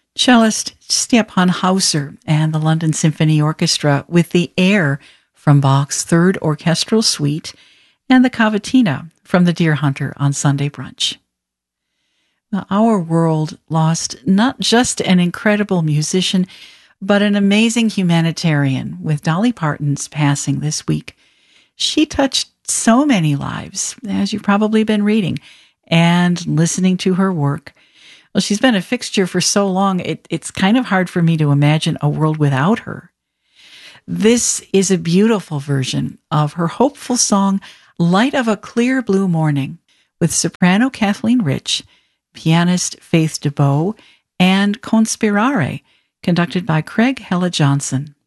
Cellist Stephan Hauser and the London Symphony Orchestra with the Air from Bach's Third Orchestral Suite and the Cavatina from The Deer Hunter on Sunday Brunch. Our world lost not just an incredible musician, but an amazing humanitarian with Dolly Parton's passing this week. She touched so many lives, as you've probably been reading and listening to her work. Well, she's been a fixture for so long, it's kind of hard for me to imagine a world without her. This is a beautiful version of her hopeful song, Light of a Clear Blue Morning, with soprano Kathleen Rich, pianist Faith DeBow, and Conspirare, conducted by Craig Hella Johnson.